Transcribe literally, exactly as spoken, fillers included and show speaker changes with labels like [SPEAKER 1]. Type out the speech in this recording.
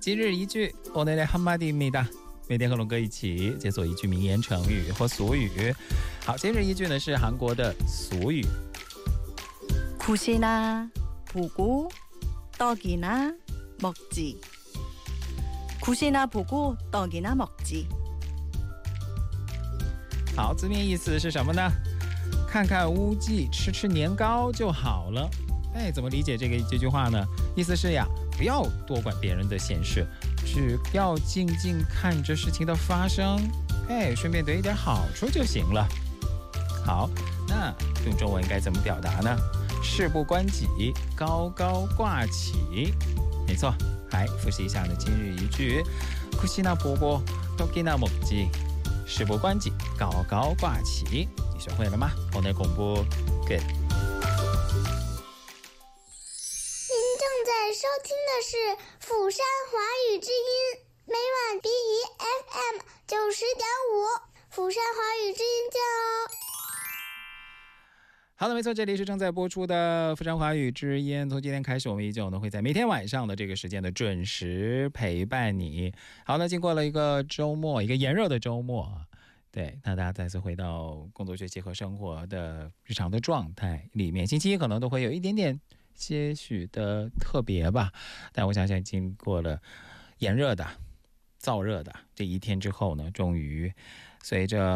[SPEAKER 1] 今日一句오늘의 한마디입니다。每天和龙哥一起解锁一句名言成语或俗语。好，今日一句呢是韩国的俗语。
[SPEAKER 2] 굿이나 보고 떡이나 먹지. 굿이나 보고 떡이나 먹지.
[SPEAKER 1] 好，字面意思是什么呢？看看屋记，吃吃年糕就好了。哎，怎么理解这个这句话呢？意思是呀，不要多管别人的闲事，只要静静看着事情的发生，哎，顺便得一点好处就行了。好，那用中文该怎么表达呢？事不关己，高高挂起。没错，来复习一下呢今日一句。굿이나 보고 떡이나 먹지。事不关己，高高挂起。你学会了吗？오늘 공부 끝。
[SPEAKER 3] 您正在收听的是釜山华语之音，每晚 B E F M 九十点五，釜山华语之音见哦。
[SPEAKER 1] 好的，没错，这里是正在播出的釜山华语之音。从今天开始，我们依旧呢会在每天晚上的这个时间的准时陪伴你。好，那经过了一个周末，一个炎热的周末，对，那大家再次回到工作、学习和生活的日常的状态里面。星期一可能都会有一点点些许的特别吧，但我想想，经过了炎热的、燥热的这一天之后呢，终于随着